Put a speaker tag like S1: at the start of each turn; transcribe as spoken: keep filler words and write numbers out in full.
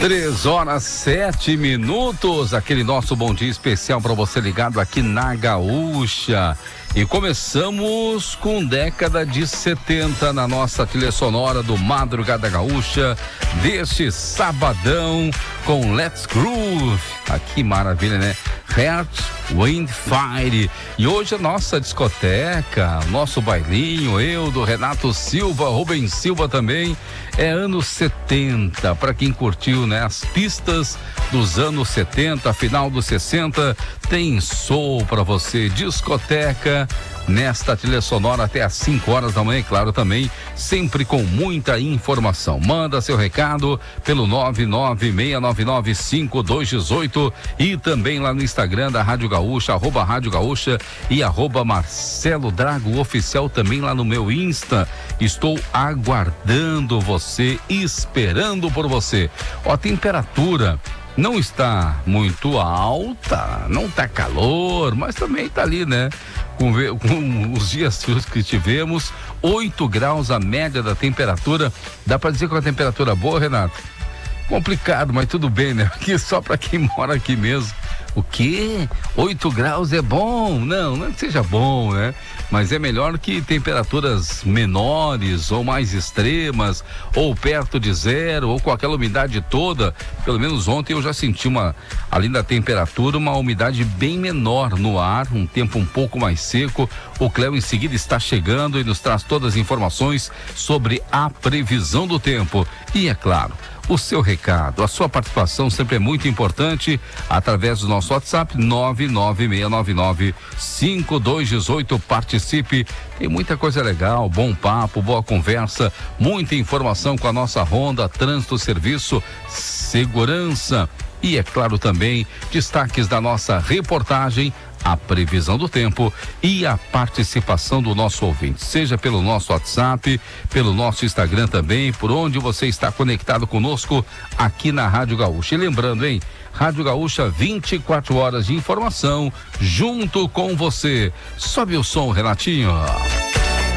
S1: Três horas, sete minutos, aquele nosso bom dia especial para você ligado aqui na Gaúcha. E começamos com década de setenta na nossa trilha sonora do Madrugada Gaúcha, deste sabadão com Let's Groove. Aqui maravilha, né? Heart, Wind, Fire. E hoje a nossa discoteca, nosso bailinho, eu, do Renato Silva, Rubens Silva também, é anos setenta. Para quem curtiu, né, as pistas dos anos setenta, final dos sessenta, tem soul para você, discoteca, nesta trilha sonora até às cinco horas da manhã, e claro também, sempre com muita informação. Manda seu recado pelo nove nove seis nove nove cinco dois um oito e também lá no Instagram da Rádio Gaúcha, arroba Rádio Gaúcha e arroba Marcelo Drago Oficial, também lá no meu Insta. Estou aguardando você, esperando por você. Ó, a temperatura não está muito alta, não tá calor, mas também tá ali, né? Com, com os dias frios que tivemos, oito graus a média da temperatura. Dá para dizer que é uma temperatura boa, Renato? Complicado, mas tudo bem, né? Aqui só para quem mora aqui mesmo. O quê? oito graus é bom? Não, não é que seja bom, né? Mas é melhor que temperaturas menores ou mais extremas, ou perto de zero, ou com aquela umidade toda. Pelo menos ontem eu já senti uma, além da temperatura, uma umidade bem menor no ar, um tempo um pouco mais seco. O Cléo em seguida está chegando e nos traz todas as informações sobre a previsão do tempo. E é claro, o seu recado, a sua participação sempre é muito importante através do nosso WhatsApp nove nove seis nove nove cinco dois um oito. Participe, tem muita coisa legal, bom papo, boa conversa, muita informação com a nossa Honda, trânsito, serviço, segurança e é claro também destaques da nossa reportagem, a previsão do tempo e a participação do nosso ouvinte, seja pelo nosso WhatsApp, pelo nosso Instagram também, por onde você está conectado conosco aqui na Rádio Gaúcha. E lembrando, hein, Rádio Gaúcha, vinte e quatro horas de informação junto com você. Sobe o som, Renatinho.